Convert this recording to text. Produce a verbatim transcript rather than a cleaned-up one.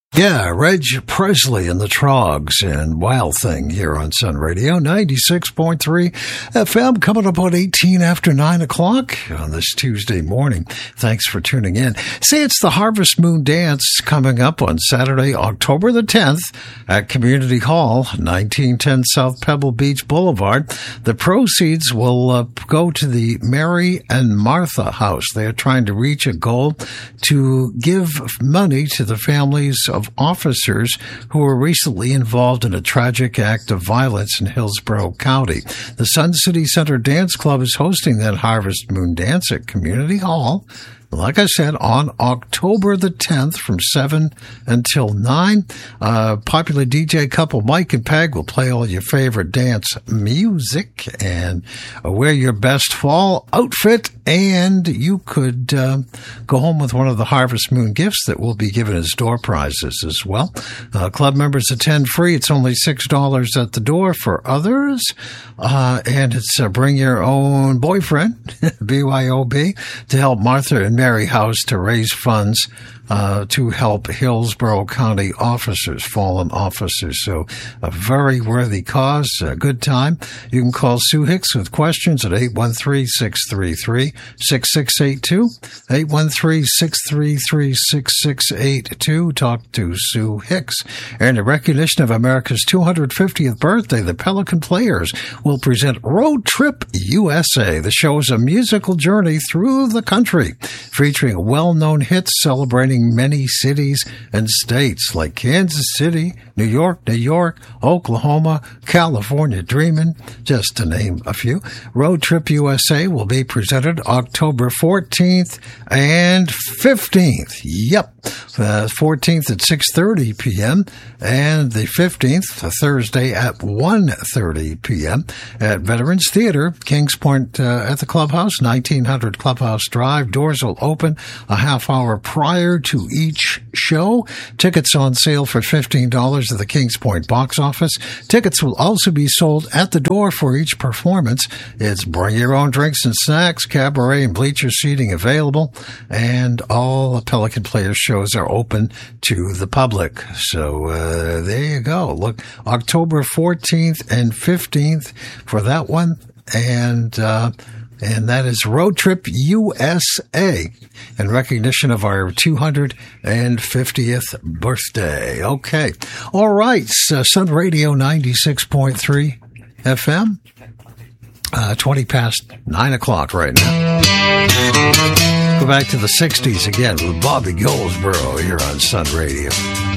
Yeah, Reg Presley and the Trogs and Wild Thing here on Sun Radio, ninety-six point three F M, coming up on eighteen after nine o'clock on this Tuesday morning. Thanks for tuning in. Say it's the Harvest Moon Dance coming up on Saturday, October the tenth at Community Hall, nineteen ten South Pebble Beach Boulevard. The proceeds will uh, go to the Mary and Martha House. They are trying to reach a goal to give money to the families of officers who were recently involved in a tragic act of violence in Hillsborough County. The Sun City Center Dance Club is hosting that Harvest Moon Dance at Community Hall, like I said, on October the tenth from seven until nine. Uh, popular D J couple Mike and Peg will play all your favorite dance music and uh, wear your best fall outfit, and you could uh, go home with one of the Harvest Moon gifts that will be given as door prizes as well. Uh, club members attend free. It's only six dollars at the door for others. Uh, and it's uh, bring your own boyfriend, B Y O B, to help Martha and Mary House to raise funds uh, to help Hillsborough County officers, fallen officers. So a very worthy cause, a good time. You can call Sue Hicks with questions at eight one three, six three three, six six eight two, eight one three, six three three, six six eight two. Talk to Sue Hicks. And in recognition of America's two hundred fiftieth birthday, the Pelican Players will present Road Trip U S A. The show is a musical journey through the country, featuring well-known hits celebrating many cities and states like Kansas City, New York, New York, Oklahoma, California Dreamin', just to name a few. Road Trip U S A will be presented October fourteenth and fifteenth. Yep, the fourteenth at six thirty p.m. and the fifteenth, Thursday at one thirty p.m. at Veterans Theater, Kings Point uh, at the Clubhouse, nineteen hundred Clubhouse Drive. Doors will open a half hour prior to each show. Tickets on sale for fifteen dollars at the Kings Point box office. Tickets will also be sold at the door for each performance. It's bring your own drinks and snacks, cabaret and bleacher seating available, and all the Pelican Players shows are open to the public. So uh, there you go. Look, October fourteenth and fifteenth for that one. And uh And that is Road Trip U S A in recognition of our two hundred fiftieth birthday. Okay. All right. So Sun Radio ninety-six point three F M. Uh, twenty past nine o'clock right now. Go back to the sixties again with Bobby Goldsboro here on Sun Radio.